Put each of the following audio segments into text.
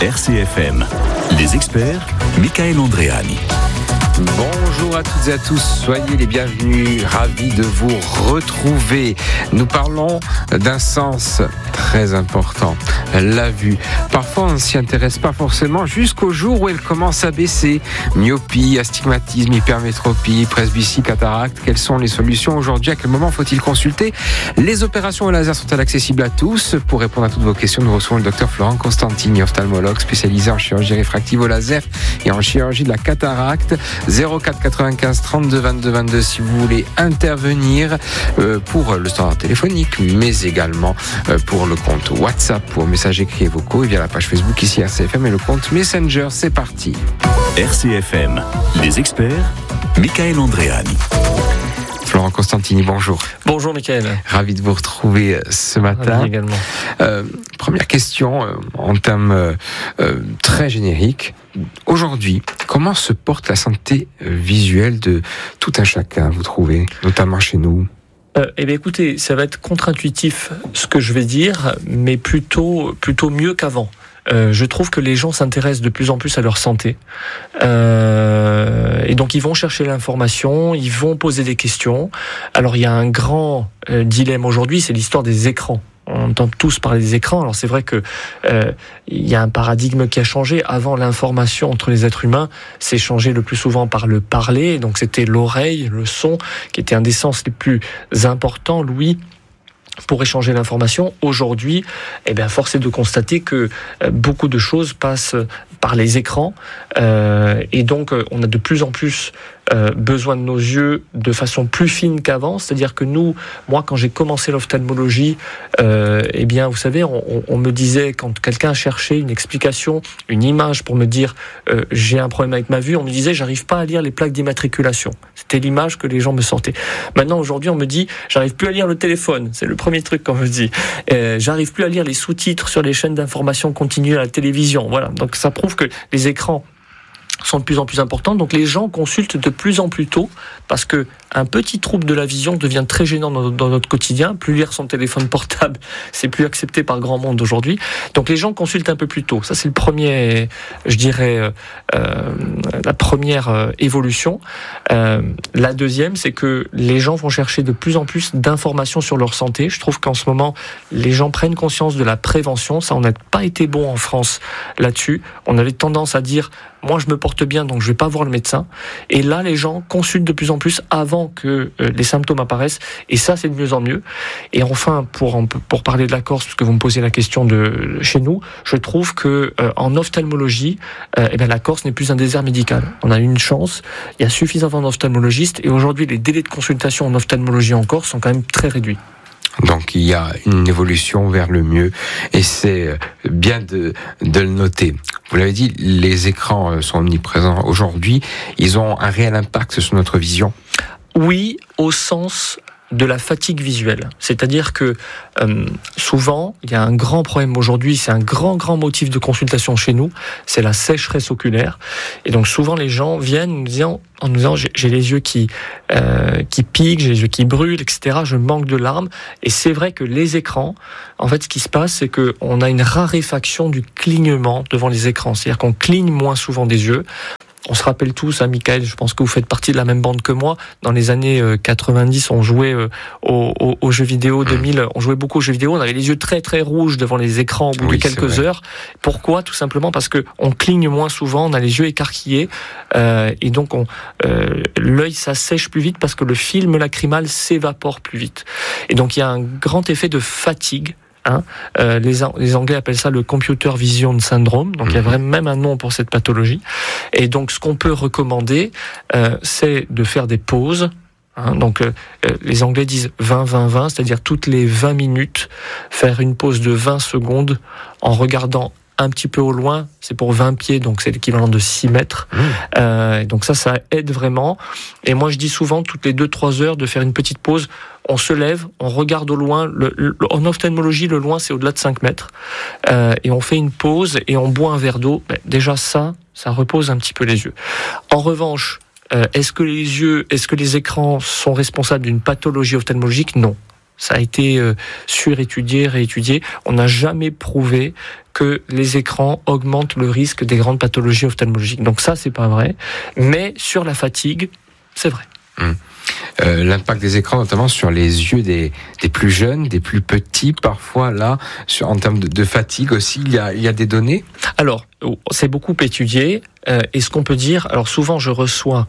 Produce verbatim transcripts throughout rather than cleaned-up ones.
R C F M, les experts, Michael Andréani. Bonjour à toutes et à tous, soyez les bienvenus, ravis de vous retrouver. Nous parlons d'un sens très important, la vue. Parfois on ne s'y intéresse pas forcément jusqu'au jour où elle commence à baisser. Myopie, astigmatisme, hypermétropie, presbytie, cataracte, quelles sont les solutions aujourd'hui? À quel moment faut-il consulter? Les opérations au laser sont-elles accessibles à tous? Pour répondre à toutes vos questions, nous recevons le docteur Florent Constantini, ophtalmologue spécialisé en chirurgie réfractive au laser et en chirurgie de la cataracte. zéro quatre quatre-vingt-quinze trente-deux vingt-deux vingt-deux si vous voulez intervenir euh, pour le standard téléphonique, mais également euh, pour le compte WhatsApp, pour messages écrits et vocaux, et via la page Facebook ici R C F M et le compte Messenger. C'est parti. R C F M, les experts, Michael Andréani. Florent Constantini, bonjour. Bonjour Michael. Ravi de vous retrouver ce matin. Ravi également. Euh, première question euh, en termes euh, euh, très génériques. Aujourd'hui, comment se porte la santé visuelle de tout un chacun, vous trouvez, notamment chez nous? Euh, eh bien écoutez, ça va être contre-intuitif ce que je vais dire, mais plutôt, plutôt mieux qu'avant. Euh, je trouve que les gens s'intéressent de plus en plus à leur santé. Euh, et donc ils vont chercher l'information, ils vont poser des questions. Alors il y a un grand euh, dilemme aujourd'hui, c'est l'histoire des écrans. On entend tous parler des écrans. Alors c'est vrai que euh, il y a un paradigme qui a changé. Avant, l'information entre les êtres humains s'est changée le plus souvent par le parler. Donc c'était l'oreille, le son, qui était un des sens les plus importants, l'ouïe, pour échanger l'information. Aujourd'hui, eh bien, force est de constater que euh, beaucoup de choses passent par les écrans, euh, et donc euh, on a de plus en plus euh, besoin de nos yeux de façon plus fine qu'avant. C'est-à-dire que nous, moi, quand j'ai commencé l'ophtalmologie, euh, eh bien, vous savez, on, on, on me disait, quand quelqu'un cherchait une explication, une image pour me dire euh, j'ai un problème avec ma vue, on me disait j'arrive pas à lire les plaques d'immatriculation. C'était l'image que les gens me sortaient. Maintenant, aujourd'hui, on me dit j'arrive plus à lire le téléphone. C'est le premier truc qu'on me dit. Euh, j'arrive plus à lire les sous-titres sur les chaînes d'information continue à la télévision. Voilà. Donc ça prouve que les écrans sont de plus en plus importants. Donc les gens consultent de plus en plus tôt parce que un petit trouble de la vision devient très gênant dans, dans notre quotidien. Plus lire son téléphone portable, c'est plus accepté par grand monde aujourd'hui. Donc les gens consultent un peu plus tôt. Ça c'est le premier, je dirais, euh, la première euh, évolution. Euh, la deuxième, c'est que les gens vont chercher de plus en plus d'informations sur leur santé. Je trouve qu'en ce moment, les gens prennent conscience de la prévention. Ça, on n'a pas été bon en France là-dessus. On avait tendance à dire moi je me porte bien donc je vais pas voir le médecin, et là les gens consultent de plus en plus avant que euh, les symptômes apparaissent, et ça c'est de mieux en mieux. Et enfin, pour pour parler de la Corse, parce que vous me posez la question de chez nous, je trouve que euh, en ophtalmologie, euh, eh ben la Corse n'est plus un désert médical. On a une chance, il y a suffisamment d'ophtalmologistes, et aujourd'hui les délais de consultation en ophtalmologie en Corse sont quand même très réduits. Donc il y a une évolution vers le mieux, et c'est bien de, de le noter. Vous l'avez dit, les écrans sont omniprésents aujourd'hui. Ils ont un réel impact sur notre vision? Oui, au sens de la fatigue visuelle. C'est-à-dire que euh, souvent, il y a un grand problème aujourd'hui, c'est un grand, grand motif de consultation chez nous, c'est la sécheresse oculaire. Et donc souvent, les gens viennent nous disant, en nous disant j'ai, j'ai les yeux qui, euh, qui piquent, j'ai les yeux qui brûlent, et cetera. Je manque de larmes. Et c'est vrai que les écrans, en fait, ce qui se passe, c'est qu'on a une raréfaction du clignement devant les écrans. C'est-à-dire qu'on cligne moins souvent des yeux. On se rappelle tous, hein, Michael, je pense que vous faites partie de la même bande que moi. Dans les années quatre-vingt-dix, on jouait euh, aux, aux, aux jeux vidéo. deux mille, on jouait beaucoup aux jeux vidéo. On avait les yeux très très rouges devant les écrans au bout oui, de quelques heures. Pourquoi? Tout simplement parce que on cligne moins souvent, on a les yeux écarquillés, euh, et donc on, euh, l'œil s'assèche plus vite parce que le film lacrymal s'évapore plus vite. Et donc il y a un grand effet de fatigue. Hein, euh, les, les Anglais appellent ça le computer vision syndrome. Donc mmh. il y a vraiment même un nom pour cette pathologie. Et donc ce qu'on peut recommander, euh, c'est de faire des pauses. Hein, donc euh, les Anglais disent vingt vingt vingt, c'est-à-dire toutes les vingt minutes, faire une pause de vingt secondes en regardant un petit peu au loin, c'est pour vingt pieds, donc c'est l'équivalent de six mètres. Mmh. Euh, donc ça, ça aide vraiment. Et moi, je dis souvent, toutes les deux trois heures, de faire une petite pause. On se lève, on regarde au loin. Le, le, en ophtalmologie, le loin, c'est au-delà de cinq mètres. Euh, et on fait une pause et on boit un verre d'eau. Ben, déjà, ça, ça repose un petit peu les yeux. En revanche, euh, est-ce que les yeux, est-ce que les écrans sont responsables d'une pathologie ophtalmologique ? Non. Ça a été euh, surétudié, réétudié. On n'a jamais prouvé que les écrans augmentent le risque des grandes pathologies ophtalmologiques. Donc ça, c'est pas vrai. Mais sur la fatigue, c'est vrai. Mmh. Euh, l'impact des écrans, notamment sur les yeux des, des plus jeunes, des plus petits, parfois là, sur, en termes de, de fatigue aussi, il y a, il y a des données ? Alors, c'est beaucoup étudié. Euh, et ce qu'on peut dire, alors souvent je reçois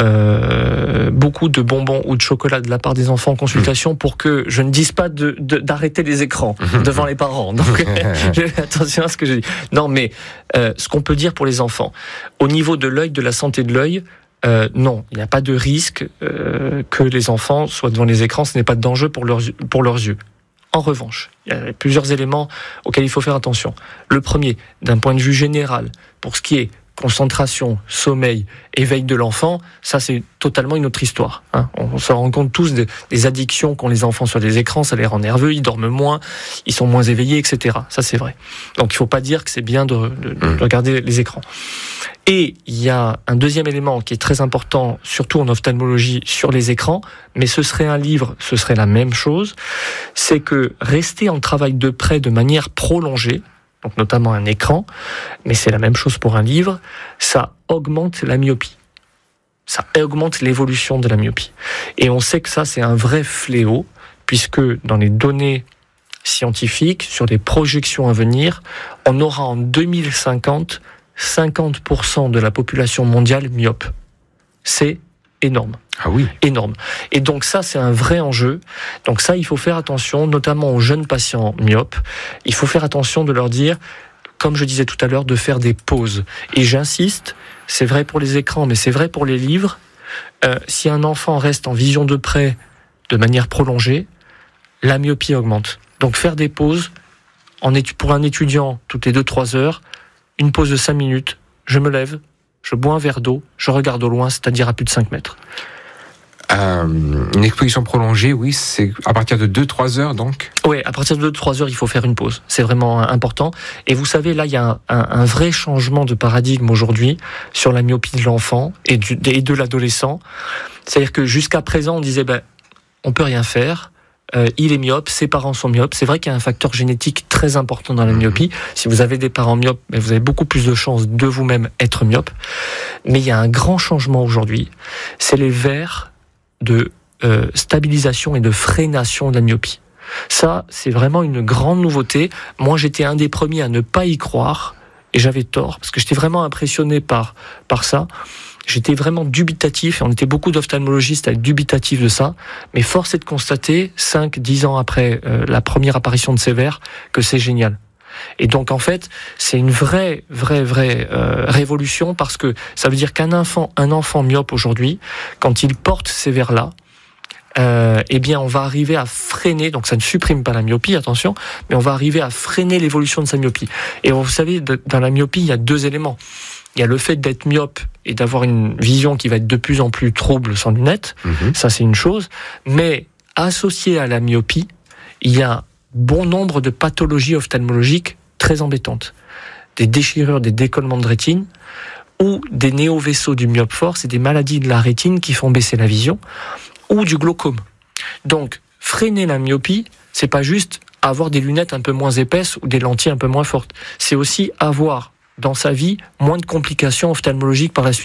euh, beaucoup de bonbons ou de chocolat de la part des enfants en consultation mmh. pour que je ne dise pas de, de, d'arrêter les écrans mmh. devant les parents. Donc, attention à ce que je dis. Non, mais euh, ce qu'on peut dire pour les enfants, au niveau de l'œil, de la santé de l'œil, Euh, non, il n'y a pas de risque euh, que les enfants soient devant les écrans, ce n'est pas de danger pour leurs, pour leurs yeux. En revanche, il y a plusieurs éléments auxquels il faut faire attention. Le premier, d'un point de vue général, pour ce qui est concentration, sommeil, éveil de l'enfant, ça c'est totalement une autre histoire. Hein. On se rend compte tous des, des addictions qu'ont les enfants sur les écrans, ça les rend nerveux, ils dorment moins, ils sont moins éveillés, et cetera. Ça c'est vrai. Donc il ne faut pas dire que c'est bien de, de, de regarder les écrans. Et il y a un deuxième élément qui est très important, surtout en ophtalmologie, sur les écrans, mais ce serait un livre, ce serait la même chose, c'est que rester en travail de près de manière prolongée, donc notamment un écran, mais c'est la même chose pour un livre, ça augmente la myopie. Ça augmente l'évolution de la myopie. Et on sait que ça, c'est un vrai fléau, puisque dans les données scientifiques, sur les projections à venir, on aura en deux mille cinquante cinquante pour cent de la population mondiale myope. C'est énorme. Ah oui. Énorme. Et donc ça, c'est un vrai enjeu. Donc ça, il faut faire attention, notamment aux jeunes patients myopes. Il faut faire attention de leur dire, comme je disais tout à l'heure, de faire des pauses. Et j'insiste, c'est vrai pour les écrans, mais c'est vrai pour les livres. Euh, si un enfant reste en vision de près de manière prolongée, la myopie augmente. Donc faire des pauses, en étu- pour un étudiant, toutes les deux trois heures, une pause de cinq minutes, je me lève, je bois un verre d'eau, je regarde au loin, c'est-à-dire à plus de cinq mètres. Euh, une exposition prolongée, oui, c'est à partir de deux trois heures donc ? Oui, à partir de deux trois heures, il faut faire une pause. C'est vraiment important. Et vous savez, là, il y a un, un, un vrai changement de paradigme aujourd'hui sur la myopie de l'enfant et, du, et de l'adolescent. C'est-à-dire que jusqu'à présent, on disait, ben, on peut rien faire. Euh, il est myope, ses parents sont myopes. C'est vrai qu'il y a un facteur génétique très important dans la myopie. Si vous avez des parents myopes, vous avez beaucoup plus de chances de vous-même être myope. Mais il y a un grand changement aujourd'hui. C'est les verres de euh, stabilisation et de freination de la myopie. Ça, c'est vraiment une grande nouveauté. Moi, j'étais un des premiers à ne pas y croire. Et j'avais tort, parce que j'étais vraiment impressionné par, par ça. J'étais vraiment dubitatif, et on était beaucoup d'ophtalmologistes à être dubitatifs de ça, mais force est de constater, cinq dix ans après euh, la première apparition de ces verres, que c'est génial. Et donc en fait, c'est une vraie, vraie, vraie euh, révolution, parce que ça veut dire qu'un enfant, un enfant myope aujourd'hui, quand il porte ces verres-là, Euh, eh bien, on va arriver à freiner, donc ça ne supprime pas la myopie, attention, mais on va arriver à freiner l'évolution de sa myopie. Et vous savez, de, dans la myopie, il y a deux éléments. Il y a le fait d'être myope et d'avoir une vision qui va être de plus en plus trouble sans lunettes, mmh. ça c'est une chose, mais associé à la myopie, il y a bon nombre de pathologies ophtalmologiques très embêtantes. Des déchirures, des décollements de rétine, ou des néovaisseaux du myope fort, c'est des maladies de la rétine qui font baisser la vision, ou du glaucome. Donc, freiner la myopie, c'est pas juste avoir des lunettes un peu moins épaisses ou des lentilles un peu moins fortes. C'est aussi avoir, dans sa vie, moins de complications ophtalmologiques par la suite.